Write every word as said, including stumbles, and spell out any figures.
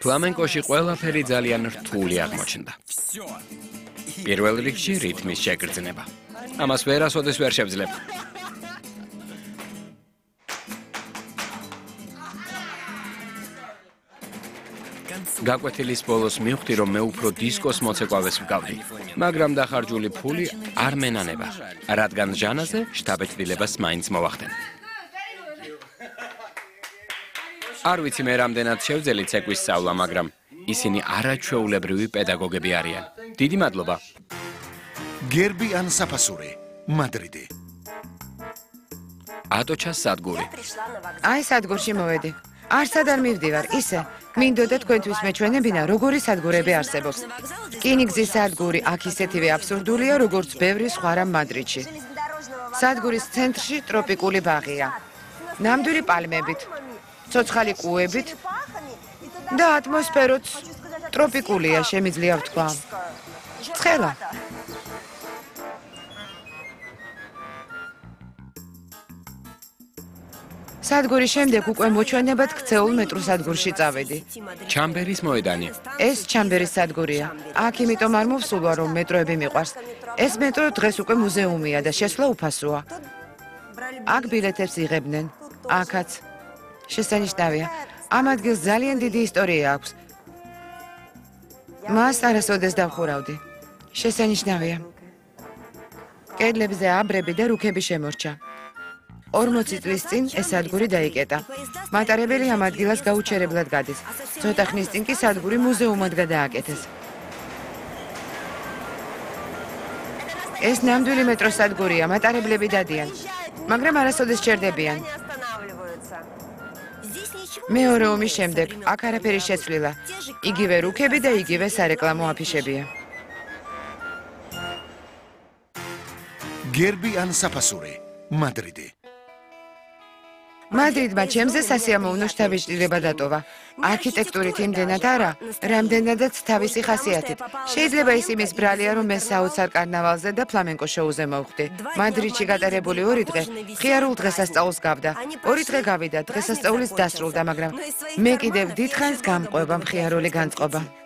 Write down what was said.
ფლამენკოში ყველაფერი ძალიან რთული აღმოჩნდა. პირველ რიგში რითმის შეგრძნება. ამას ვერასოდეს ვერ შევძლებ. გაკვეთილის ბოლოს მივხვდი, რომ მე უფრო დისკოს მოცეკვავეს ვგავდი, მაგრამ დახარჯული ფული არ მენანება, რადგან ჟანაზე შთაბეჭდილებას მაინც მოვახდენ. არ ვიცი მე რამდენად შევძელი ცეკვის სწავლა, მაგრამ ისინი არაჩვეულებრივი პედაგოგები არიან. დიდი მადლობა. გერბი ან საფასური, მადრიდი. ატოჩას სადგური. აი სადგურში მოვედი. არსად არ მივდივარ, ისე. მინდოდა თქვენთვის მეჩვენებინა, როგორი სადგურები არსებობს. რკინიგზის სადგური აქ ისეთივე აბსურდულია, როგორც ბევრი სხვა რამ მადრიდში. სადგურის ცენტრში ტროპიკული ბაღია. ნამდვილი პალმებით, ცოცხალი კუებით და ატმოსფეროც ტროპიკულია, შემიძლია ვთქვა. ცხელა. სადგურის შემდეგ უკვე მოჩვენებად ქცეულ მეტროსადგურში წავედი. ჩამბერის მოედანი. ეს ჩამბერის სადგურია. აქ იმიტომ არ მოვსულვა, რომ მეტროები მიყვარს. ეს მეტრო დღეს უკვე მუზეუმია და შესვლა უფასოა. აქ ბილეთებს იღებდნენ. აქაც შესანიშნავია. ამ ადგილს ძალიან დიდი ისტორია აქვს. მას არასოდეს დავხურავდი. შესანიშნავია. კედლებზე აბრები და რუქები შემორჩა. ორმოცი წლის წინ ეს სადგური დაიკეტა. მატარებელი ამ ადგილას გაუჩერებლად გადის. ცოტა ხნის წინ კი სადგური მუზეუმად გადააკეთეს. ეს ნამდვილი მეტროს სადგურია, მატარებლები დადიან, მაგრამ არასოდეს ჩერდებიან. მეორე ომის შემდეგ აქ არაფერი შეცვლილა. იგივე რუქები და იგივე სარეკლამო აფიშებია. გერბი ან საფასური, მადრიდი. მადრიდმა ჩემზე სასიამოვნო შთაბეჭდილება დატოვა. არქიტექტურით იმდენად არა, რამდენადაც თავისი ხასიათით. შეიძლება ის იმის ბრალია, რომ მე საოცარ კარნავალზე და ფლამენკო შოუზე მოვხდი. მადრიდში გატარებული ორი დღე მხიარულ დღესასწაულს გავდა. ორი დღე გავიდა, დღესასწაულიც დასრულდა, მაგრამ მე კიდევ დიდხანს გამყვება მხიარული განწყობა.